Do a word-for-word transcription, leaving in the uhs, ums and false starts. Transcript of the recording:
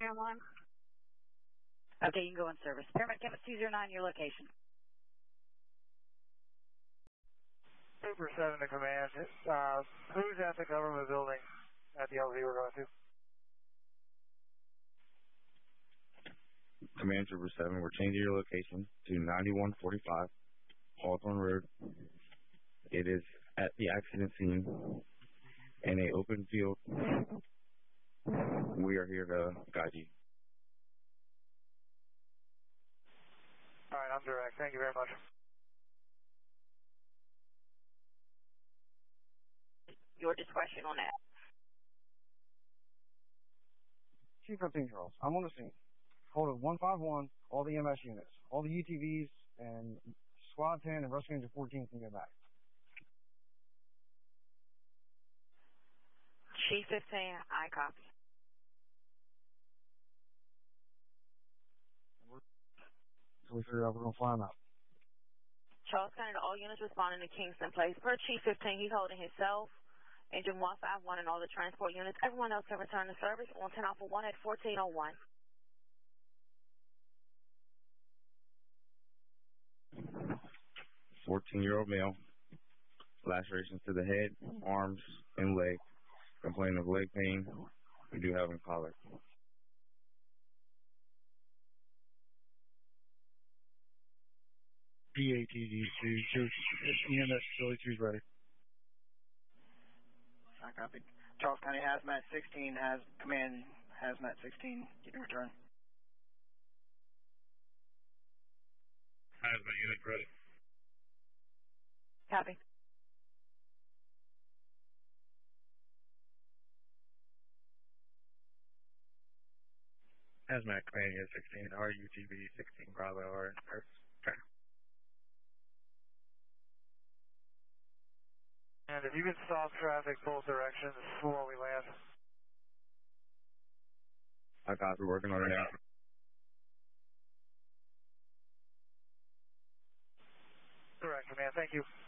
one. Okay, you can go in service. Paramedic Campus two zero nine, your location. Super seven to command. Uh, who's at the government building at the L Z we're going to? Command Trooper seven, we're changing your location to ninety-one forty-five Hawthorne Road. It is at the accident scene in an open field. We are here to guide you. All right, I'm direct. Thank you very much. Your discretion on that. Chief fifteen Charles, I'm on the scene. Hold of one five one, all the M S units, all the U T Vs, and Squad ten and Rescue Engine fourteen can get back. Chief fifteen, I copy. So we figured out we're going to fly them out. Charles County to all units responding to Kingston Place. Per Chief fifteen, he's holding himself, Engine one five one, and all the transport units. Everyone else can return to service on ten Alpha one at fourteen oh one. fourteen-year-old male, lacerations to the head, arms, and leg. Complaining of leg pain. We do have him collared. P A T D two, E M S facility two is ready. I copy. Charles County Hazmat sixteen has command Hazmat sixteen. You can return. Hazmat unit ready. Copy. Hazmat command unit sixteen, R U T V sixteen Bravo or okay. And if you can stop traffic both directions before we land. I got we're working on it now. Correct, command. Thank you.